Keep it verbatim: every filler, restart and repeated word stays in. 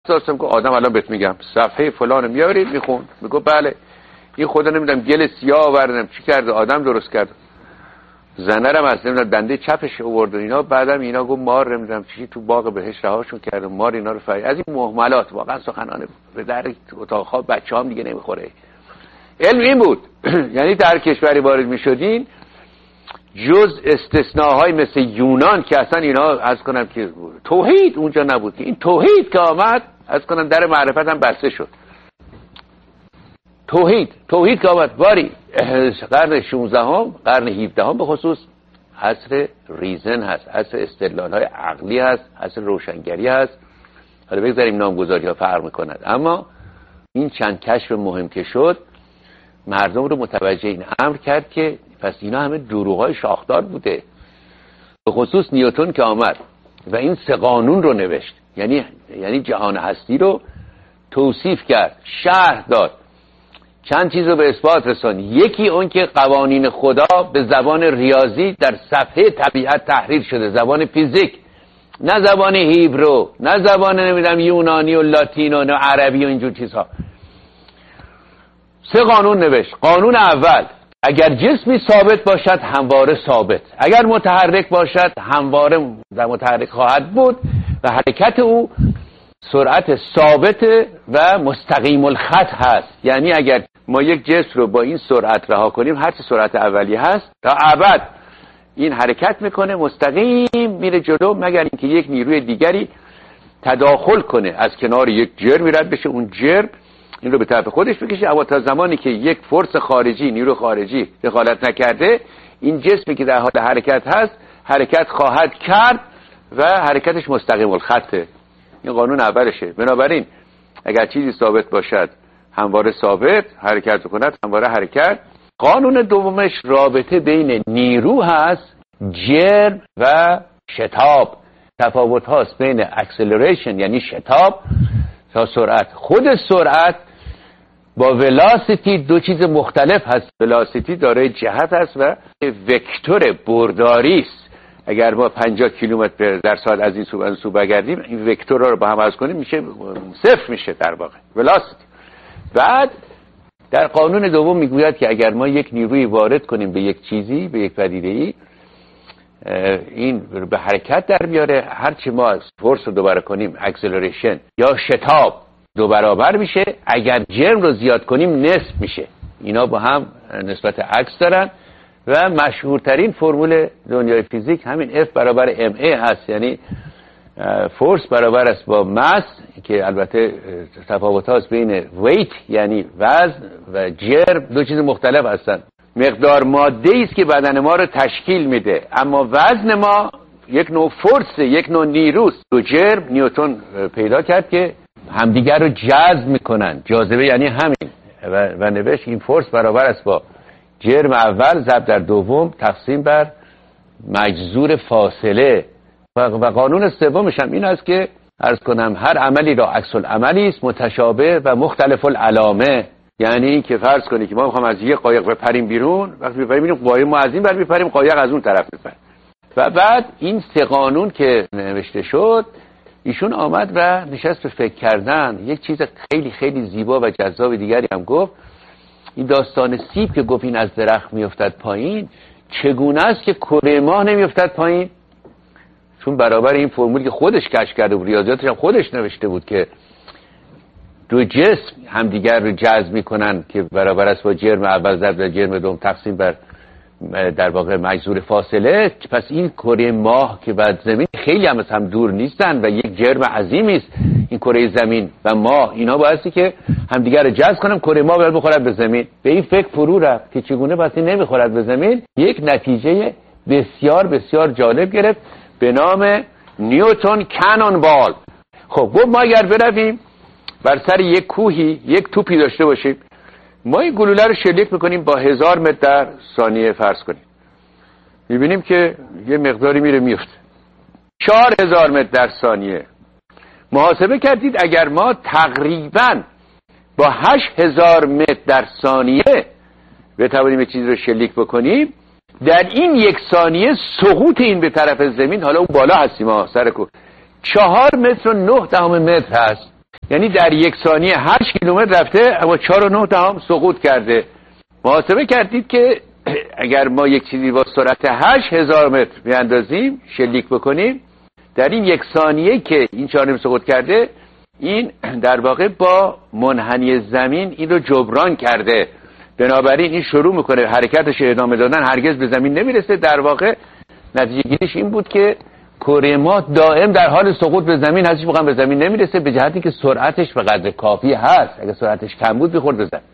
داشتم که آدم الان بهت میگم صفحه فلانو میارید میخون، میگو بله این خدا نمیدونم گل سیاه آوردم چی کرده، آدم درست کرد. زنرم از نمیدونم دنده چپش آورد و اینا، بعدم اینا گفت مار نمیدونم چی تو باغ بهشت رهاشون کرد، مار اینا رو فرید. از این مهملات واقعا سخنانه به در اتاق خواب بچه‌هام دیگه نمیخوره. علم این بود یعنی در کشوری وارد میشدین جز استثناهای مثل یونان که اصلا اینا از کنم که توحید اونجا نبود، که این توحید که آمد از کنم در معرفت هم بسته شد. توحید توحید که آمد واری قرن شانزده هم قرن هفده هم به خصوص عصر ریزن هست، عصر استدلال های عقلی هست، عصر روشنگری هست. حالا بگذاریم نامگذاری ها فرق میکند، اما این چند کشف مهم که شد مردم رو متوجه این امر کرد که پس اینا همه دروغای شاخدار بوده. به خصوص نیوتن که آمد و این سه قانون رو نوشت، یعنی یعنی جهان هستی رو توصیف کرد، شرح داد، چند چیز رو به اثبات رساند. یکی اون که قوانین خدا به زبان ریاضی در صفحه طبیعت تحریر شده، زبان فیزیک، نه زبان هیبرو، نه زبان نمیدونم یونانی و لاتین و عربی و اینجور چیزها. سه قانون نوشت. قانون اول، اگر جسمی ثابت باشد همواره ثابت، اگر متحرک باشد همواره متحرک خواهد بود و حرکت او سرعت ثابت و مستقیم الخط هست. یعنی اگر ما یک جسم رو با این سرعت رها کنیم، هر چه سرعت اولی هست تا ابد این حرکت میکنه، مستقیم میره جلو، مگر اینکه یک نیروی دیگری تداخل کنه، از کنار یک جرمی رد بشه، اون جرم این رو به طرف خودش بکشه. اما تا زمانی که یک فرس خارجی، نیرو خارجی دخالت نکرده، این جسمی که در حال حرکت هست حرکت خواهد کرد و حرکتش مستقیم الخطه. این قانون اولشه. بنابراین اگر چیزی ثابت باشد همواره ثابت، حرکت کند همواره حرکت. قانون دومش رابطه بین نیرو هست، جرم و شتاب. تفاوت هاست بین اکسلریشن یعنی شتاب تا سرعت. خود سرعت با ولاسیتی دو چیز مختلف هست. ولاسیتی دارای جهت است و وکتور برداری است. اگر ما پنجاه کیلومتر در ساعت از این سو از سو بگردیم، این وکتورها رو با هم عوض کنیم میشه صفر، میشه در واقع ولاسیتی. بعد در قانون دوم میگوید که اگر ما یک نیروی وارد کنیم به یک چیزی، به یک پدیده‌ای، این به حرکت در بیاره، هرچی ما از فورس رو دوباره کنیم، اکسلریشن یا شتاب، دو برابر میشه. اگر جرم رو زیاد کنیم نصف میشه. اینا با هم نسبت عکس دارن و مشهورترین فرمول دنیای فیزیک همین F برابر ام ای هست، یعنی فورس برابر است با ماس، که البته تفاوت هاست بین ویت یعنی وزن و جرم، دو چیز مختلف هستن. مقدار ماده است که بدن ما رو تشکیل میده، اما وزن ما یک نوع فورس، یک نوع نیروست. دو جرم نیوتن پیدا کرد که همدیگر رو جذب میکنن. جاذبه یعنی همین و, و نوشت این فورس برابر است با جرم اول ضرب در دوم تقسیم بر مجذور فاصله. و, و قانون سومش هم این است که عرض کنم هر عملی را عکس العملی است، متشابه و مختلف العلامه. یعنی که فرض کنی که ما میخوام از یک قایق بپریم بیرون، وقتی بپریم میبینیم قایق ما از این بر میپریم، قایق از اون طرف میپره. و بعد این سه قانون که نوشته شد، ایشون آمد و نشست به فکر کردن. یک چیز خیلی خیلی زیبا و جذاب دیگری هم گفت. این داستان سیب که گفت این از درخت میافتد پایین، چگونه است که کره ماه نمیافتد پایین؟ چون برابر این فرمولی که خودش کشف کرده بود، ریاضیاتش هم خودش نوشته بود که دو جسم همدیگر رو جذب میکنن که برابر است با جرم اول ضرب در جرم دوم تقسیم بر در واقع مجذور فاصله. پس این کره ماه که بعد زمین خیلی هم از هم دور نیستن و یک جرم عظیمی است این کره زمین و ماه، اینا بایستی که همدیگر رو جذب کنن، کره ماه باید بخورد به زمین. به این فکر فرو رفت که چگونه پس این نمیخورد به زمین. یک نتیجه بسیار بسیار جالب گرفت به نام نیوتن کانون بال. خب گفت ما اگر برویم بر سر یک کوهی یک توپی داشته باشیم، ما این گلوله رو شلیک میکنیم با هزار متر در ثانیه فرض کنیم، میبینیم که یه مقداری میره میفته چهار هزار متر در ثانیه. محاسبه کردید اگر ما تقریبا با هشت هزار متر در ثانیه بتوانیم یه چیزی رو شلیک بکنیم، در این یک ثانیه سقوط این به طرف زمین، حالا اون بالا هستیم ها سر کوه، چهار متر و نه دهم متر هست. یعنی در یک ثانیه هشت کیلومتر رفته اما چهار و نه دهم سقوط کرده. محاسبه کردید که اگر ما یک چیزی با سرعت هشت هزار متر بیاندازیم، شلیک بکنیم، در این یک ثانیه که این چهار سقوط کرده، این در واقع با منحنی زمین این رو جبران کرده. بنابراین این شروع میکنه حرکتش ادامه دادن، هرگز به زمین نمیرسه. در واقع نتیجه گیریش این بود که کره ماه دائم در حال سقوط به زمین هست، هیچ موقع به زمین نمیرسه، به جهتی که سرعتش به قدر کافی هست. اگه سرعتش کم بود میخورد به زمین.